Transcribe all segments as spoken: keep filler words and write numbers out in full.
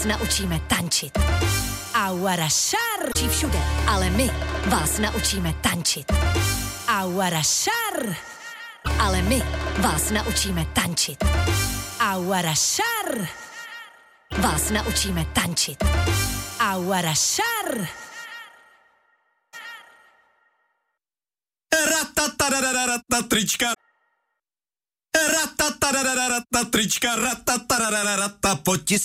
vás naučíme tančit. Awarashar! Či všude, ale my vás naučíme tančit. Awarashar! Ale my vás naučíme tančit. Awarashar! Vás naučíme tančit. Awarashar! Ratatarararata trička. Ratatarararata trička, ratatarararata potisk.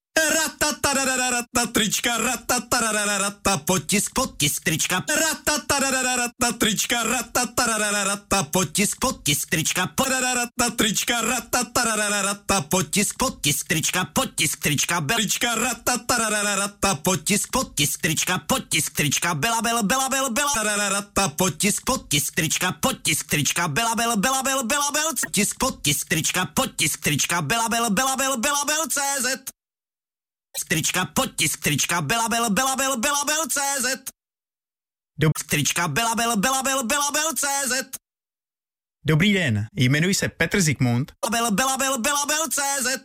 Ratatarararata trička, ratatarararata potisk, potisk trička. Ratatarararata trička, ratatarararata potisk, potisk trička. Ratatarararata trička, ratatarararata potisk, potisk trička, potisk trička. Trička, ratatarararata potisk, potisk trička, potisk trička. Bela bel, bela bel, bela rata potisk, potisk trička, potisk trička. Bela bel, bela bel, bela bel, potisk, potisk trička, potisk trička. Bela bel, bela bel, bela bel, C Z. Trička, potisk, trička, belabel, belabel, belabel, C Z. Trička, belabel, belabel, belabel, C Z. Dobrý den, jmenuji se Petr Zikmund. Belabel, belabel, belabel, C Z.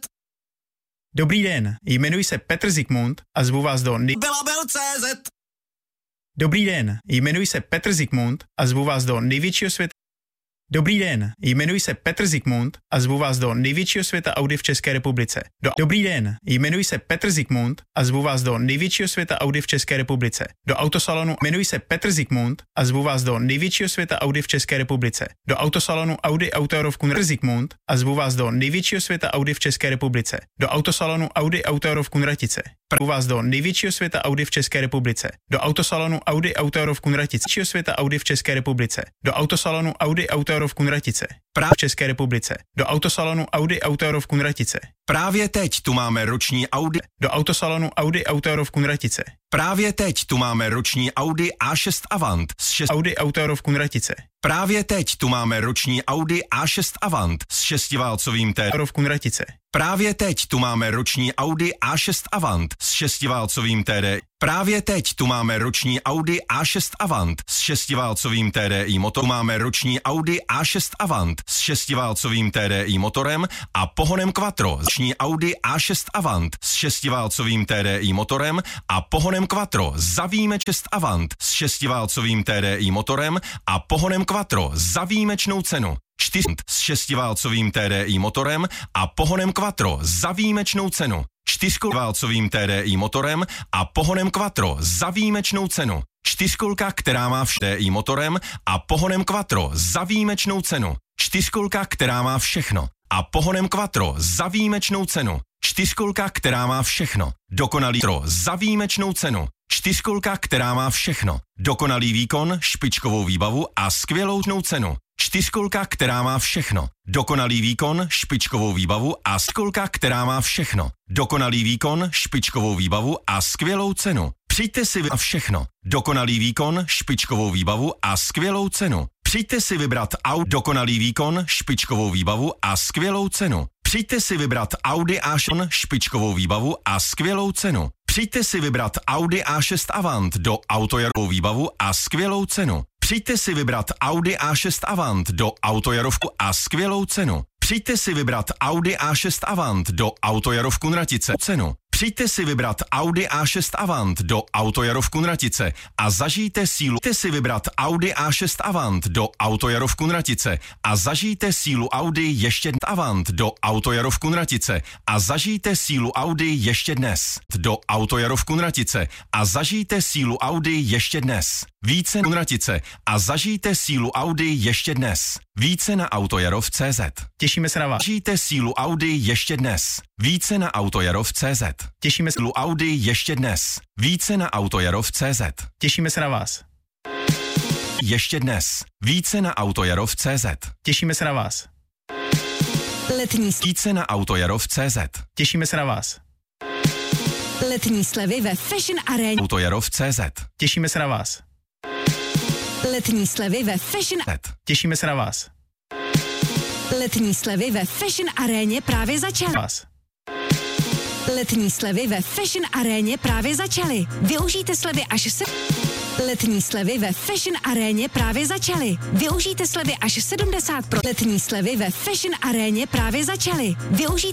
Dobrý den, jmenuji se Petr Zikmund a zvu vás do ni- Belabel, C Z. Dobrý den, jmenuji se Petr Zikmund a zvu vás do největšího světa. Dobrý den, jmenuji se Petr Zikmund a zvu vás do největšího světa Audi v České republice. Do... Dobrý den, jmenuji se Petr Zikmund a zvu vás do největšího světa Audi v České republice. Do autosalonu jmenuji se Petr Zikmund a zvu vás do největšího světa Audi v České republice. Do autosalonu Audi Auto v Kunratici Zikmund a zvu vás do největšího světa Audi v České republice. Do autosalonu Audi Auto v Kunratici. Zvu vás do největšího světa Audi v České republice. Do autosalonu Audi Auto v Kunratici. Největšího světa Audi v České republice. Do autosalonu Audi Auto v Kunratice. Právě v České republice. Do autosalonu Audi Auto v Kunratice. Právě teď tu máme roční Audi. Do autosalonu Audi Auto v Kunratice. Právě teď tu máme roční Audi A šest Avant s šest... Audi Auto v Kunratice. Právě teď tu máme roční Audi A šest Avant s šestiválcovým T. V Kunratice. Právě teď tu máme roční Audi A šest Avant s šestiválcovým T D. Právě teď tu máme roční Audi A šest Avant s šestiválcovým T D I motorem. Máme roční Audi A šest Avant s šestiválcovým T D I motorem a pohonem Quattro. Roční Audi A šest Avant s šestiválcovým T D I motorem a pohonem Quattro za výjimeč Avant s šestiválcovým T D I motorem a pohonem Quattro za výjimečnou cenu. čtyři s šestiválcovým T D I motorem a pohonem Quattro za výjimečnou cenu. Čtyřkolválcovým T D I motorem a pohonem Quattro za výjimečnou cenu. Čtyřkolka, která má vše T D I motorem a pohonem Quattro za výjimečnou cenu. Čtyřkolka, která má všechno a pohonem Quattro za výjimečnou cenu. Čtyřkolka, která má všechno. Dokonalý tro za výjimečnou cenu. Čtyřkolka, která má všechno. Dokonalý výkon, špičkovou výbavu a skvělou cenu. Čtyřkolka, která má všechno. Dokonalý výkon, špičkovou výbavu a skolka, která má všechno. Dokonalý výkon, špičkovou výbavu a skvělou cenu. Přijďte si vybrat všechno. Dokonalý výkon, špičkovou výbavu a skvělou cenu. Přijďte si vybrat Audi. Dokonalý výkon, špičkovou výbavu a skvělou cenu. Přijďte si vybrat Audi A šest špičkovou výbavu a skvělou cenu. Přijďte si vybrat Audi A šest Avant do autojarovou výbavu a skvělou cenu. Přijďte si vybrat Audi A šest Avant do autojarovku a skvělou cenu. Přijďte si vybrat Audi A šest Avant do autojarov Kunratice cenu. Přijďte si vybrat Audi A šest Avant do autojarov Kunratice a zažijte sílu. Přijďte si vybrat Audi A šest Avant do autojarov Kunratice a zažijte sílu Audi ještě Avant do autojarov Kunratice a zažijte sílu Audi ještě dnes do autojarov Kunratice a zažijte sílu Audi ještě dnes. Více Kunratice a zažijte sílu Audi ještě dnes. Více na Autojarov tečka cé zet. Těšíme se na vás. Zažijte sílu Audi ještě dnes. Více na Autojarov tečka cé zet. Těšíme se. Sílu Audi ještě dnes. Více na Autojarov tečka cé zet. Těšíme se na vás. Ještě dnes. Více na Autojarov tečka cé zet. Těšíme se na vás. Letní Více na Autojarov tečka cé zet. Těšíme se na vás. Letní slevy ve Fashion Aréně. Autojarov tečka cé zet. Těšíme se na vás. Letní slevy ve Fashion Těšíme se na vás. Letní slevy ve Fashion Aréně právě začaly. Vás. Letní slevy ve Fashion Aréně právě začaly. Využijte slevy až se... Letní slevy ve Fashion Aréně právě začaly. Využijte slevy až sedmdesát procent. Letní slevy ve Fashion Aréně právě začaly. Využijte